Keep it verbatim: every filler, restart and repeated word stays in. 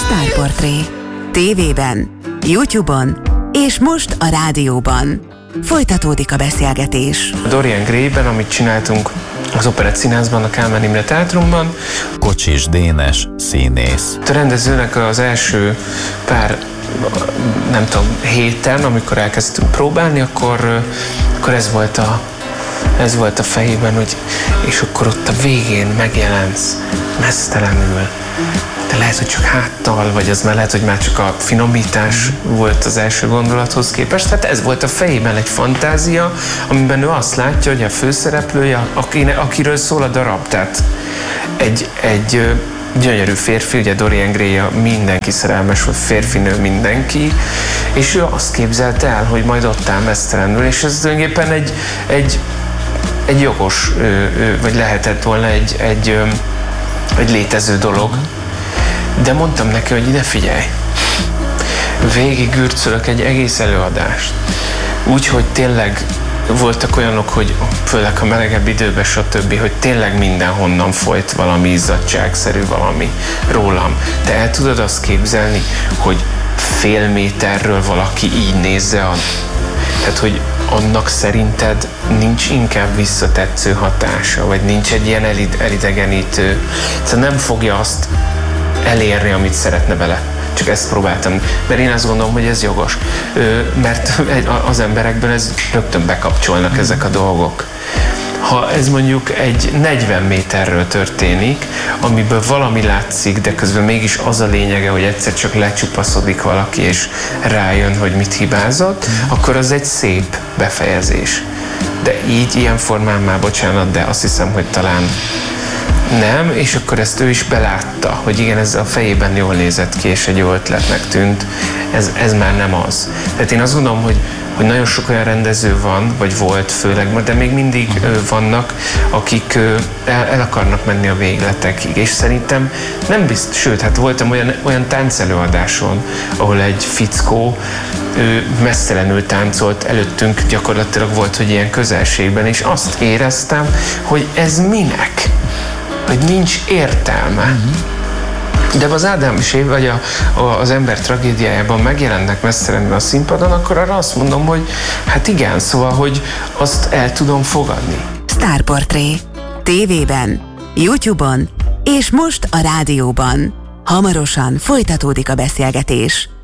Sztárportré. Tévében, YouTube-on és most a rádióban. Folytatódik a beszélgetés. Dorian Gray-ben, amit csináltunk az Operett Színházban, a Kálmán Imre Teátrumban. Kocsis Dénes színész. A rendezőnek az első pár, nem tudom, héten, amikor elkezdtünk próbálni, akkor, akkor ez volt a ez volt a fejében, hogy és akkor ott a végén megjelensz meztelenül. De lehet, hogy csak háttal, vagy az már lehet, hogy már csak a finomítás volt az első gondolathoz képest. Tehát ez volt a fejében egy fantázia, amiben ő azt látja, hogy a főszereplője, akiről szól a darab. Tehát egy, egy gyönyörű férfi, ugye Dorian Gray, mindenki szerelmes volt, férfinő mindenki, és ő azt képzelte el, hogy majd ott áll meztelenül, és ez tulajdonképpen egy, egy, egy jogos, vagy lehetett volna egy, egy, egy létező dolog. De mondtam neki, hogy ide figyelj, végig ürcölök egy egész előadást. Úgyhogy tényleg voltak olyanok, hogy főleg a melegebb időben, stb., hogy tényleg mindenhonnan folyt valami izzadságszerű valami rólam. Te el tudod azt képzelni, hogy fél méterről valaki így nézze a... Tehát, hogy annak szerinted nincs inkább visszatetsző hatása, vagy nincs egy ilyen elid- elidegenítő, szóval nem fogja azt elérni, amit szeretne vele. Csak ezt próbáltam, mert én azt gondolom, hogy ez jogos. Mert az emberekben ez rögtön bekapcsolnak ezek a dolgok. Ha ez mondjuk egy negyven méterről történik, amiből valami látszik, de közben mégis az a lényege, hogy egyszer csak lecsupaszodik valaki, és rájön, hogy mit hibázott, akkor az egy szép befejezés. De így, ilyen formán már bocsánat, de azt hiszem, hogy talán nem, és akkor ezt ő is belátta, hogy igen, ez a fejében jól nézett ki, és egy jó ötletnek tűnt, ez, ez már nem az. Tehát én azt gondolom, hogy, hogy nagyon sok olyan rendező van, vagy volt főleg, de még mindig vannak, akik el, el akarnak menni a végletekig, és szerintem nem biztos, sőt, hát voltam olyan, olyan táncelőadáson, ahol egy fickó ő mesztelenül táncolt, előttünk gyakorlatilag volt, hogy ilyen közelségben, és azt éreztem, hogy ez minek? Hogy nincs értelme. Uh-huh. De az Ádám és Éva, vagy a, a, az ember tragédiájában megjelennek mesztelenül a színpadon, akkor arra azt mondom, hogy hát igen, szóval, hogy azt el tudom fogadni. Sztárportré. Tévében, YouTube-on és most a rádióban. Hamarosan folytatódik a beszélgetés.